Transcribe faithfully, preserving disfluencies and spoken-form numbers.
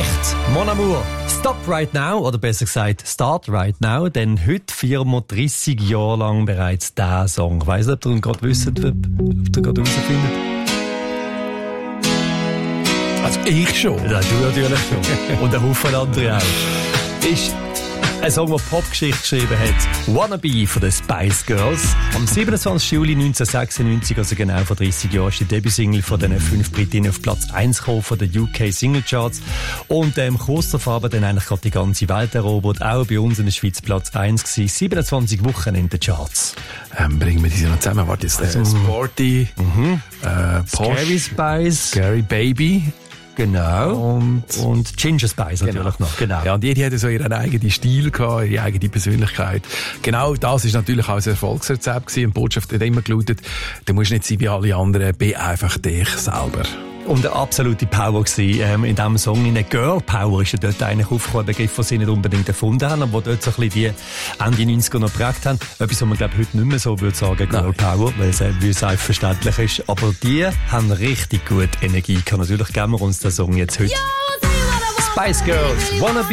Mon Amour. Stop right now, oder besser gesagt, start right now, denn heute feiern wir dreissig Jahre lang bereits diesen Song. Ich weiss nicht, ob ihr gerade wisst, ob, ob ihr gerade herausfindet. Also ich schon. Ja, du natürlich schon. Und ein Haufen andere auch. Ist ein Song, der Popgeschichte geschrieben hat. Wannabe von den Spice Girls. Am siebenundzwanzigsten Juli neunzehnhundertsechsundneunzig, also genau vor dreissig Jahren, ist die Debütsingle von den fünf Britinnen auf Platz eins gekommen von den U K Single Charts. Und ähm, kurz darauf haben dann eigentlich gerade die ganze Welt erobert. Auch bei uns in der Schweiz Platz eins gewesen. siebenundzwanzig Wochen in den Charts. Ähm, bringen wir diese noch zusammen. Warte, jetzt äh, Sporty, Mhm. äh, Posh, Scary Spice. Scary Baby. Genau. Und, Und Ginger Spice natürlich Genau. noch. Genau. Ja, und jede hatte so ihren eigenen Stil gehabt, ihre eigene Persönlichkeit. Genau das ist natürlich auch ein Erfolgsrezept gewesen. Und die Botschaft hat immer gelautet, du musst nicht sein wie alle anderen, bin einfach dich selber. Und eine absolute Power gewesen, ähm, in diesem Song. In Girl Power ist ja dort eigentlich aufgekommen, ein Begriff, den sie nicht unbedingt erfunden haben, aber dort so ein bisschen die Ende neunziger noch geprägt haben. Etwas, was man, glaube ich, heute nicht mehr so würde sagen, Girl Nein. Power, weil es, äh, wie es selbstverständlich ist. Aber die haben richtig gut Energie gehabt. Natürlich geben wir uns den Song jetzt heute. Spice Girls, Wannabe.